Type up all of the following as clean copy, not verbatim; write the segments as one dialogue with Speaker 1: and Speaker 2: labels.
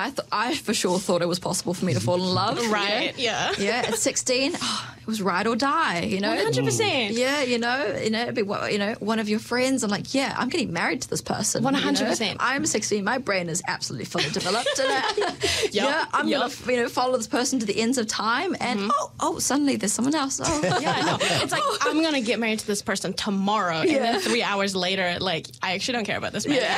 Speaker 1: I for sure thought it was possible for me to fall in love.
Speaker 2: Right, yeah.
Speaker 1: Yeah, at 16, it was ride or die,
Speaker 2: 100%.
Speaker 1: Yeah, it'd be, one of your friends. I'm like, yeah, I'm getting married to this person.
Speaker 2: 100%.
Speaker 1: I'm 16. My brain is absolutely fully developed. I'm going to follow this person to the ends of time. And, suddenly there's someone else. Oh,
Speaker 2: yeah, no. It's like, I'm going to get married to this person tomorrow. And then 3 hours later, like, I actually don't care about this man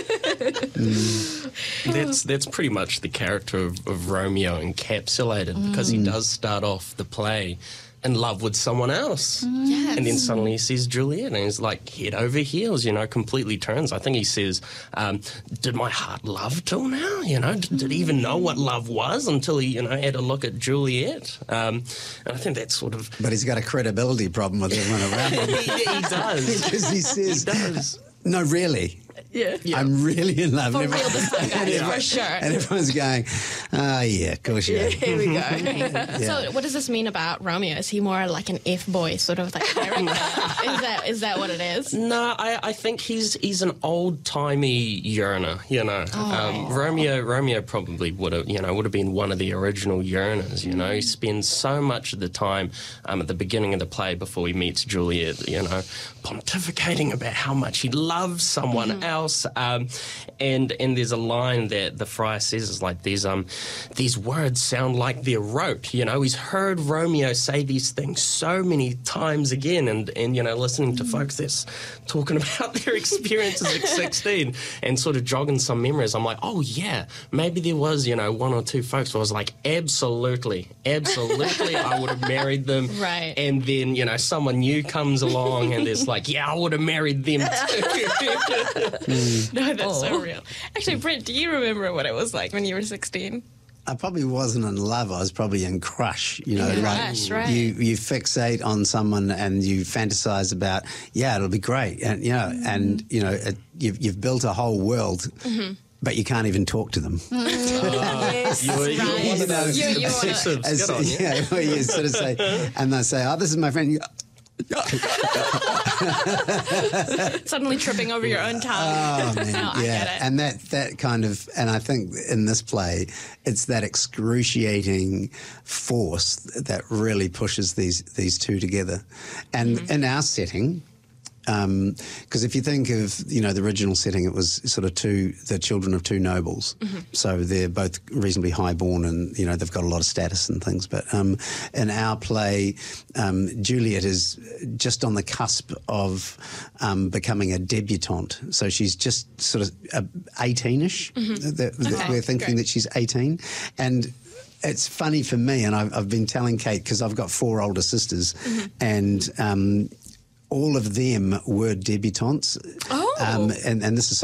Speaker 2: anymore.
Speaker 3: That's pretty much the character of Romeo encapsulated, because he does start off the play in love with someone else.
Speaker 2: Yes.
Speaker 3: And then suddenly he sees Juliet and he's like head over heels, completely turns. I think he says, did my heart love till now? Did he even know what love was until he, had a look at Juliet? And I think that's sort of...
Speaker 4: But he's got a credibility problem with everyone around him.
Speaker 3: he does.
Speaker 4: Because he says...
Speaker 3: He does.
Speaker 4: No, really.
Speaker 1: Yeah.
Speaker 4: I'm really in love.
Speaker 2: For real this time, guys, for sure.
Speaker 4: And everyone's going, yeah, of course you are.
Speaker 1: Here we go.
Speaker 4: Yeah.
Speaker 2: So what does this mean about Romeo? Is he more like an F-boy sort of like character? is that what it is?
Speaker 3: No, I think he's an old-timey yearner, Romeo probably would have been one of the original yearners, He spends so much of the time at the beginning of the play before he meets Juliet, pontificating about how much he loves someone else. And there's a line that the friar says is like, these words sound like they're rote. He's heard Romeo say these things so many times again, and listening to folks that's talking about their experiences at 16 and sort of jogging some memories. I'm like, oh yeah, maybe there was one or two folks where I was like, absolutely, I would have married them.
Speaker 2: Right.
Speaker 3: And then someone new comes along and there's like, yeah, I would have married them too.
Speaker 2: No, that's so real. Actually, Brent, do you remember what it was like when you were 16?
Speaker 4: I probably wasn't in love. I was probably in crush.
Speaker 2: Crush, right.
Speaker 4: You fixate on someone and you fantasize about, it'll be great, and you've built a whole world. But you can't even talk to them.
Speaker 1: Yes,
Speaker 3: you're one of those obsessives. Good on you.
Speaker 4: Yeah, where you sort of say, and they say, "Oh, this is my friend."
Speaker 2: Suddenly tripping over your own tongue.
Speaker 4: Oh, man.
Speaker 2: No, I get it.
Speaker 4: And that kind of, and I think in this play, it's that excruciating force that really pushes these two together. And in our setting, because if you think of, the original setting, it was sort of the children of two nobles. So they're both reasonably high-born and, they've got a lot of status and things. But in our play, Juliet is just on the cusp of becoming a debutante. So she's just sort of 18-ish. We're thinking that she's 18. And it's funny for me, and I've been telling Kate, because I've got 4 older sisters, and all of them were debutantes. And this is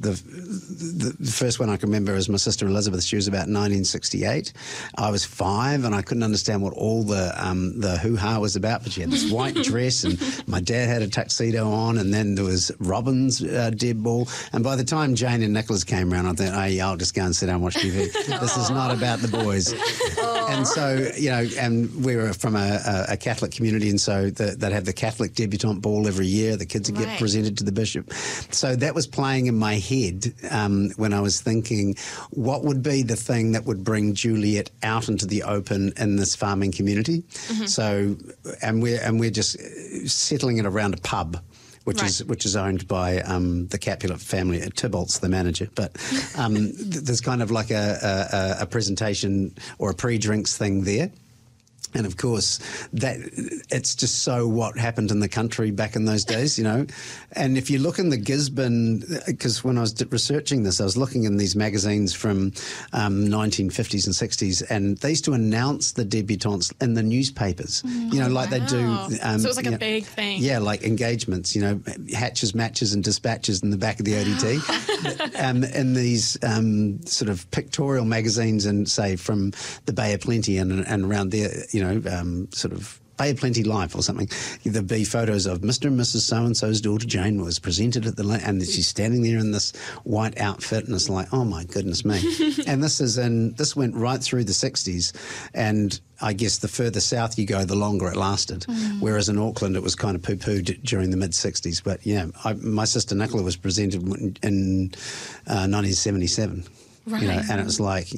Speaker 4: the first one I can remember is my sister Elizabeth. She was about 1968. I was 5 and I couldn't understand what all the hoo-ha was about, but she had this white dress and my dad had a tuxedo on, and then there was Robin's deb ball. And by the time Jane and Nicholas came around, I thought, oh yeah, I'll just go and sit down and watch TV. This is not about the boys. And so, and we were from a Catholic community, and so they'd have the Catholic debutante ball every year. The kids would get presented to the bishop. So that was playing in my head when I was thinking, what would be the thing that would bring Juliet out into the open in this farming community? So, and we're just settling it around a pub, which is owned by the Capulet family. Tybalt's the manager, but there's kind of like a presentation or a pre-drinks thing there. And of course, that it's just so what happened in the country back in those days, And if you look in the Gisborne, because when I was researching this, I was looking in these magazines from 1950s and 60s, and they used to announce the debutantes in the newspapers, like they do.
Speaker 2: So it was like a big thing.
Speaker 4: Yeah, like engagements, hatches, matches, and dispatches in the back of the ODT. In these sort of pictorial magazines, and say from the Bay of Plenty and around there, sort of Bay of Plenty Life or something, there'd be photos of Mr. and Mrs. So-and-so's daughter Jane was presented at and she's standing there in this white outfit, and it's like, oh my goodness me. And this went right through the 60s, and I guess the further south you go, the longer it lasted. Whereas in Auckland, it was kind of poo-pooed during the mid-60s. But yeah, my sister Nicola was presented in 1977.
Speaker 2: Right.
Speaker 4: And it was like,